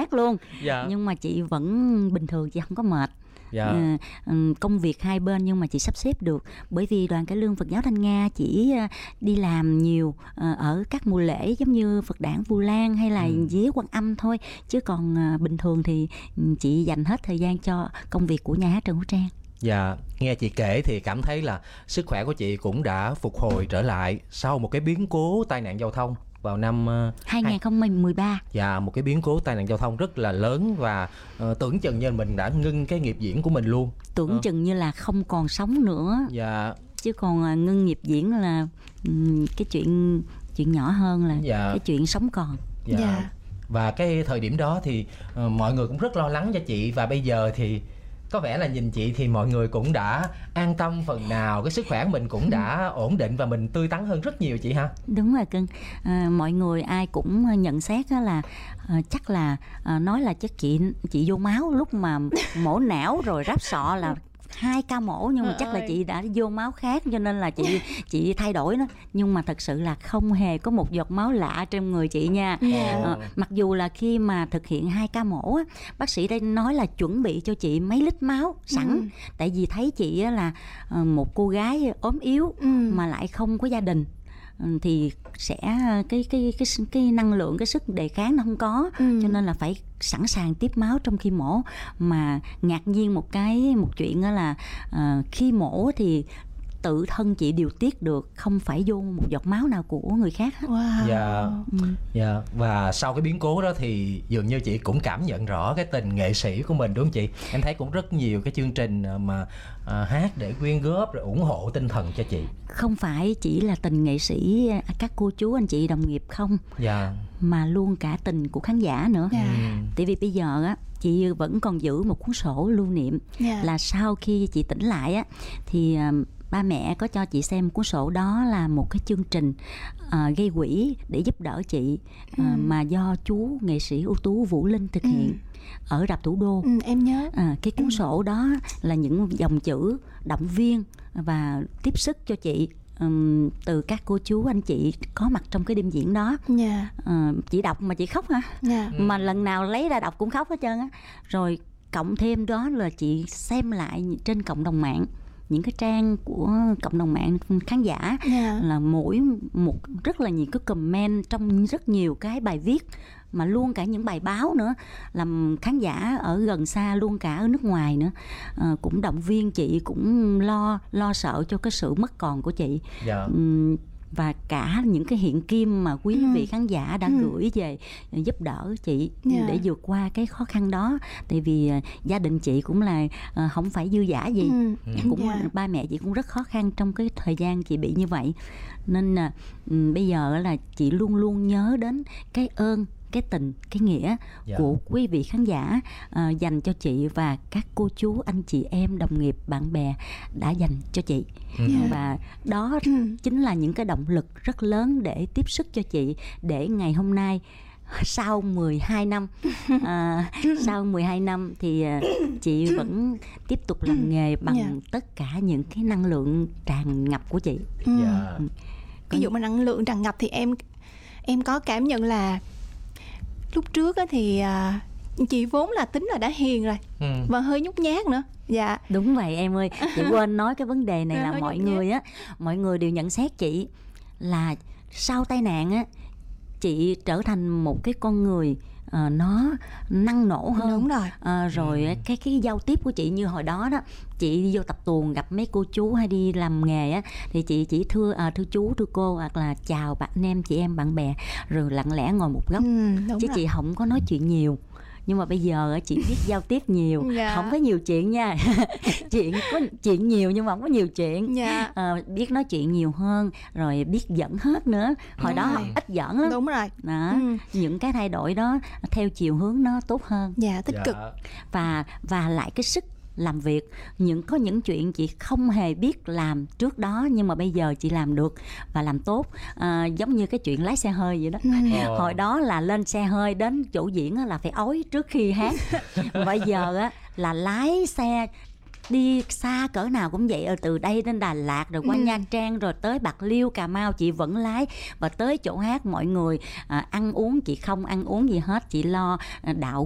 hát luôn. Dạ. Nhưng mà chị vẫn bình thường, chị không có mệt. Dạ. Công việc hai bên nhưng mà chị sắp xếp được, bởi vì Đoàn Cải Lương Phật giáo Thanh Nga chỉ đi làm nhiều ở các mùa lễ giống như Phật đản Vu Lan hay là vía Quan Âm thôi, chứ còn bình thường thì chị dành hết thời gian cho công việc của nhà hát Trần Hữu Trang. Dạ, nghe chị kể thì cảm thấy là sức khỏe của chị cũng đã phục hồi trở lại sau một cái biến cố tai nạn giao thông vào năm 2013. Dạ, một cái biến cố tai nạn giao thông rất là lớn và tưởng chừng như mình đã ngưng cái nghiệp diễn của mình luôn. Tưởng chừng như là không còn sống nữa. Dạ. Chứ còn ngưng nghiệp diễn là cái chuyện nhỏ hơn là cái chuyện sống còn. Dạ. Và cái thời điểm đó thì mọi người cũng rất lo lắng cho chị, và bây giờ thì có vẻ là nhìn chị thì mọi người cũng đã an tâm phần nào, cái sức khỏe của mình cũng đã ổn định và mình tươi tắn hơn rất nhiều chị ha. Đúng rồi cưng. Mọi người ai cũng nhận xét là chắc là nói là chắc chị vô máu lúc mà mổ não rồi ráp sọ là 2 ca mổ, nhưng mà chắc là chị đã vô máu khác cho nên là chị thay đổi đó. Nhưng mà thật sự là không hề có một giọt máu lạ trong người chị nha. Mặc dù là khi mà thực hiện 2 ca mổ á, bác sĩ đã nói là chuẩn bị cho chị mấy lít máu sẵn. Tại vì thấy chị là một cô gái ốm yếu mà lại không có gia đình, thì sẽ cái năng lượng, cái sức đề kháng nó không có, cho nên là phải sẵn sàng tiếp máu trong khi mổ. Mà ngạc nhiên một chuyện đó là khi mổ thì tự thân chị điều tiết được, không phải vô một giọt máu nào của người khác hết. Dạ. Và sau cái biến cố đó thì dường như chị cũng cảm nhận rõ cái tình nghệ sĩ của mình đúng không chị? Em thấy cũng rất nhiều cái chương trình mà hát để quyên góp rồi ủng hộ tinh thần cho chị. Không phải chỉ là tình nghệ sĩ, các cô chú anh chị đồng nghiệp không, mà luôn cả tình của khán giả nữa. Tại vì bây giờ á, chị vẫn còn giữ một cuốn sổ lưu niệm, là sau khi chị tỉnh lại á thì ba mẹ có cho chị xem cuốn sổ đó là một cái chương trình gây quỹ để giúp đỡ chị, mà do chú nghệ sĩ ưu tú Vũ Linh thực hiện ở rạp Thủ Đô. Em nhớ. Cái cuốn sổ đó là những dòng chữ động viên và tiếp sức cho chị từ các cô chú anh chị có mặt trong cái đêm diễn đó. Chị đọc mà chị khóc hả? Mà lần nào lấy ra đọc cũng khóc hết trơn á. Rồi cộng thêm đó là chị xem lại trên cộng đồng mạng, những cái trang của cộng đồng mạng khán giả, là mỗi một rất là nhiều cái comment trong rất nhiều cái bài viết, mà luôn cả những bài báo nữa, làm khán giả ở gần xa luôn cả ở nước ngoài nữa cũng động viên chị, cũng lo sợ cho cái sự mất còn của chị. Và cả những cái hiện kim mà quý vị khán giả đã gửi về giúp đỡ chị để vượt qua cái khó khăn đó. Tại vì gia đình chị cũng là không phải dư dả gì, cũng ba mẹ chị cũng rất khó khăn trong cái thời gian chị bị như vậy. Nên là bây giờ là chị luôn luôn nhớ đến cái ơn, cái tình, cái nghĩa của quý vị khán giả dành cho chị, và các cô chú anh chị em đồng nghiệp bạn bè đã dành cho chị. Và đó chính là những cái động lực rất lớn để tiếp sức cho chị, để ngày hôm nay sau 12 năm sau 12 năm thì chị vẫn tiếp tục làm nghề bằng tất cả những cái năng lượng tràn ngập của chị. Ví dụ mà năng lượng tràn ngập thì em có cảm nhận là lúc trước á thì chị vốn là tính là đã hiền rồi, và hơi nhút nhát nữa. Đúng vậy em ơi. Chị quên nói cái vấn đề này là mọi người đều nhận xét chị là sau tai nạn á, chị trở thành một cái con người nó năng nổ hơn. Đúng rồi. Rồi cái giao tiếp của chị, như hồi đó đó chị đi vô tập tuồng gặp mấy cô chú hay đi làm nghề á, thì chị chỉ thưa chú thưa cô, hoặc là chào anh em chị em bạn bè, rồi lặng lẽ ngồi một góc, chứ chị không có nói chuyện nhiều. Nhưng mà bây giờ chị biết giao tiếp nhiều, không có nhiều chuyện nha. Có chuyện nhiều nhưng mà không có nhiều chuyện. Biết nói chuyện nhiều hơn, rồi biết giỡn hết nữa. Hồi đó ít giỡn lắm. Đúng rồi. Những cái thay đổi đó theo chiều hướng nó tốt hơn. Tích cực. Và lại cái sức làm việc, có những chuyện chị không hề biết làm trước đó, nhưng mà bây giờ chị làm được và làm tốt. Giống như cái chuyện lái xe hơi vậy đó. Hồi đó là lên xe hơi đến chỗ diễn là phải ói trước khi hát. Bây giờ á là lái xe đi xa cỡ nào cũng vậy, từ đây đến Đà Lạt, rồi qua Nha Trang, rồi tới Bạc Liêu, Cà Mau chị vẫn lái. Và tới chỗ hát mọi người ăn uống chị không ăn uống gì hết, chị lo đạo